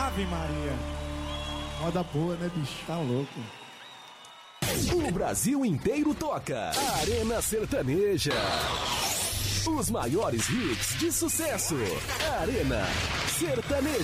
Ave Maria. Moda boa, né, bicho? Tá louco. O Brasil inteiro toca. Arena Sertaneja. Os maiores hits de sucesso. Arena Sertaneja.